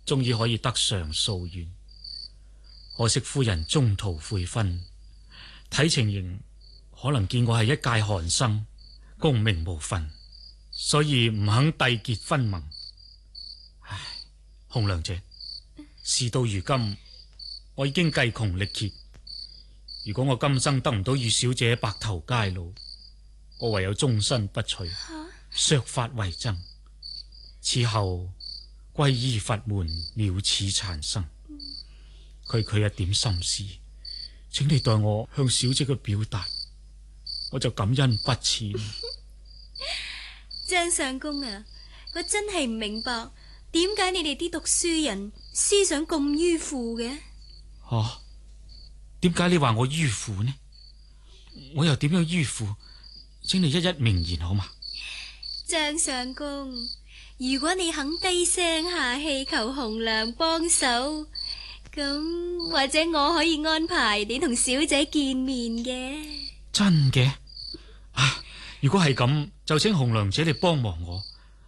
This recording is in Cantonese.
終於可以得償夙願。可惜夫人中途悔婚，睇情形可能見我係一介寒生，功名無份，所以唔肯締結婚盟。唉，紅娘姐，事到如今，我已經計窮力竭。如果我今生得唔到與小姐白頭偕老，我唯有終身不娶，削髮為僧，此後皈依佛門，了此殘生。區區一點心思，請你代我向小姐嘅表達，我就感恩不淺。 張相公啊，我真係唔明白，點解你哋啲讀書人思想咁迂腐嘅？ 點解你話我迂腐呢？我又點樣迂腐？請你一一明言好嗎？ 張相公，如果你肯低聲下氣求紅娘幫手，咁或者我可以安排你同小姐見面嘅。 真嘅？如果係咁，就請紅娘姐你幫忙我，